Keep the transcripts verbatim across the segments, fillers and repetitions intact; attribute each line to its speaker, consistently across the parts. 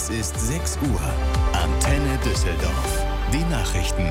Speaker 1: Es ist sechs Uhr. Antenne Düsseldorf. Die Nachrichten.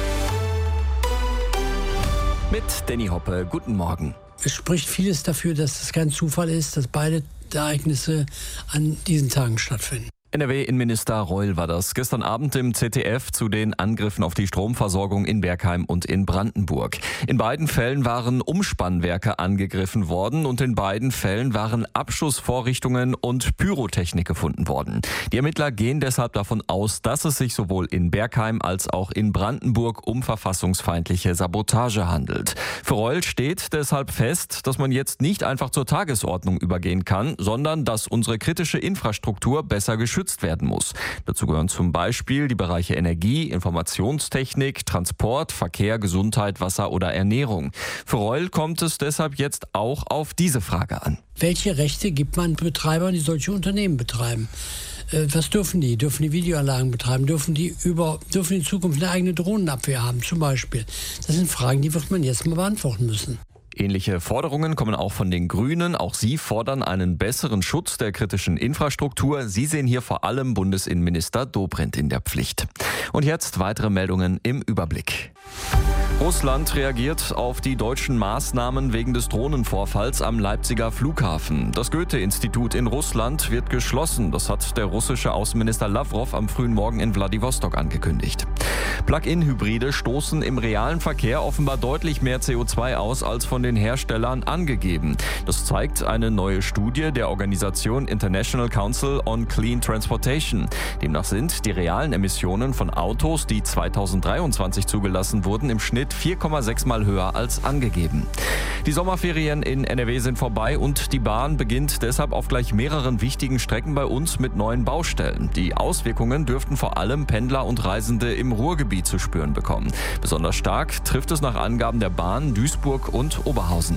Speaker 2: Mit Danny Hoppe. Guten Morgen.
Speaker 3: Es spricht vieles dafür, dass es kein Zufall ist, dass beide Ereignisse an diesen Tagen stattfinden.
Speaker 2: N R W-Innenminister Reul war das gestern Abend im Z D F zu den Angriffen auf die Stromversorgung in Bergheim und in Brandenburg. In beiden Fällen waren Umspannwerke angegriffen worden und in beiden Fällen waren Abschussvorrichtungen und Pyrotechnik gefunden worden. Die Ermittler gehen deshalb davon aus, dass es sich sowohl in Bergheim als auch in Brandenburg um verfassungsfeindliche Sabotage handelt. Für Reul steht deshalb fest, dass man jetzt nicht einfach zur Tagesordnung übergehen kann, sondern dass unsere kritische Infrastruktur besser geschützt werden muss. Dazu gehören zum Beispiel die Bereiche Energie, Informationstechnik, Transport, Verkehr, Gesundheit, Wasser oder Ernährung. Für Reul kommt es deshalb jetzt auch auf diese Frage an.
Speaker 3: Welche Rechte gibt man Betreibern, die solche Unternehmen betreiben? Äh, was dürfen die? Dürfen die Videoanlagen betreiben? Dürfen die über, dürfen die in Zukunft eine eigene Drohnenabwehr haben, zum Beispiel? Das sind Fragen, die wird man jetzt mal beantworten müssen.
Speaker 2: Ähnliche Forderungen kommen auch von den Grünen. Auch sie fordern einen besseren Schutz der kritischen Infrastruktur. Sie sehen hier vor allem Bundesinnenminister Dobrindt in der Pflicht. Und jetzt weitere Meldungen im Überblick. Russland reagiert auf die deutschen Maßnahmen wegen des Drohnenvorfalls am Leipziger Flughafen. Das Goethe-Institut in Russland wird geschlossen. Das hat der russische Außenminister Lavrov am frühen Morgen in Wladiwostok angekündigt. Plug-in-Hybride stoßen im realen Verkehr offenbar deutlich mehr C O zwei aus als von den Herstellern angegeben. Das zeigt eine neue Studie der Organisation International Council on Clean Transportation. Demnach sind die realen Emissionen von Autos, die zweitausenddreiundzwanzig zugelassen wurden, im Schnitt vier Komma sechs Mal höher als angegeben. Die Sommerferien in N R W sind vorbei und die Bahn beginnt deshalb auf gleich mehreren wichtigen Strecken bei uns mit neuen Baustellen. Die Auswirkungen dürften vor allem Pendler und Reisende im Ruhrgebiet zu spüren bekommen. Besonders stark trifft es nach Angaben der Bahn Duisburg und Oberhausen.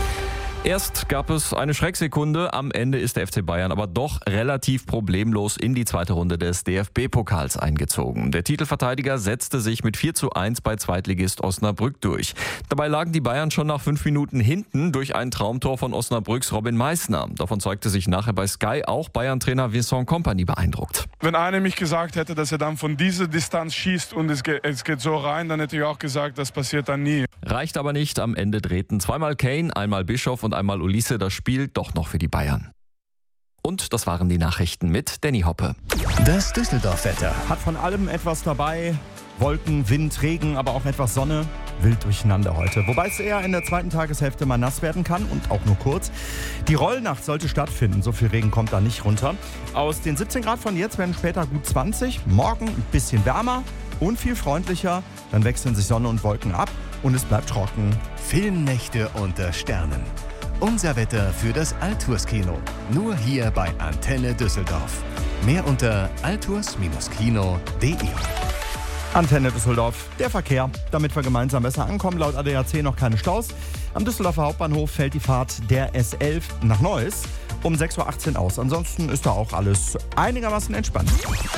Speaker 2: Erst gab es eine Schrecksekunde, am Ende ist der F C Bayern aber doch relativ problemlos in die zweite Runde des D F B-Pokals eingezogen. Der Titelverteidiger setzte sich mit vier zu eins bei Zweitligist Osnabrück durch. Dabei lagen die Bayern schon nach fünf Minuten hinten durch ein Traumtor von Osnabrücks Robin Meissner. Davon zeigte sich nachher bei Sky auch Bayern-Trainer Vincent Kompany beeindruckt.
Speaker 4: Wenn einer mich gesagt hätte, dass er dann von dieser Distanz schießt und es geht, es geht so rein, dann hätte ich auch gesagt, das passiert dann nie.
Speaker 2: Reicht aber nicht, am Ende drehten zweimal Kane, einmal Bischof und Und einmal Ulisse das Spiel doch noch für die Bayern. Und das waren die Nachrichten mit Danny Hoppe.
Speaker 1: Das Düsseldorf-Wetter
Speaker 5: hat von allem etwas dabei. Wolken, Wind, Regen, aber auch etwas Sonne. Wild durcheinander heute. Wobei es eher in der zweiten Tageshälfte mal nass werden kann und auch nur kurz. Die Rollnacht sollte stattfinden. So viel Regen kommt da nicht runter. Aus den siebzehn Grad von jetzt werden später gut zwanzig. Morgen ein bisschen wärmer und viel freundlicher. Dann wechseln sich Sonne und Wolken ab und es bleibt trocken.
Speaker 1: Filmnächte unter Sternen. Unser Wetter für das Alturs-Kino. Nur hier bei Antenne Düsseldorf. Mehr unter alturs Kino punkt de.
Speaker 5: Antenne Düsseldorf, der Verkehr. Damit wir gemeinsam besser ankommen, laut A D A C noch keine Staus. Am Düsseldorfer Hauptbahnhof fällt die Fahrt der S elf nach Neuss um sechs Uhr achtzehn aus. Ansonsten ist da auch alles einigermaßen entspannt.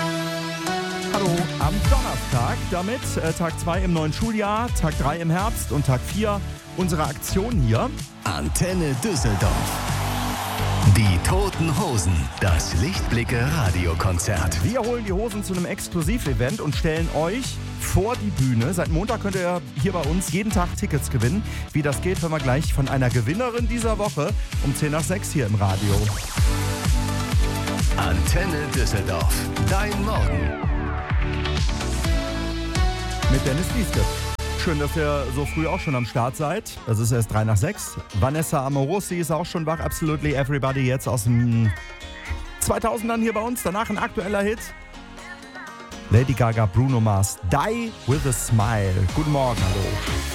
Speaker 5: Hallo, am Donnerstag, damit äh, Tag zwei im neuen Schuljahr, Tag drei im Herbst und Tag vier unserer Aktion hier.
Speaker 1: Antenne Düsseldorf. Die Toten Hosen, das Lichtblicke-Radiokonzert.
Speaker 5: Wir holen die Hosen zu einem Exklusivevent und stellen euch vor die Bühne. Seit Montag könnt ihr hier bei uns jeden Tag Tickets gewinnen. Wie das geht, hören wir gleich von einer Gewinnerin dieser Woche um zehn nach sechs hier im Radio.
Speaker 1: Antenne Düsseldorf, dein Morgen.
Speaker 5: Mit Dennis Lieske. Schön, dass ihr so früh auch schon am Start seid. Es ist erst drei nach sechs. Vanessa Amorosi ist auch schon wach. Absolutely Everybody jetzt aus den zweitausendern hier bei uns. Danach ein aktueller Hit. Lady Gaga, Bruno Mars, Die with a Smile. Guten Morgen, hallo.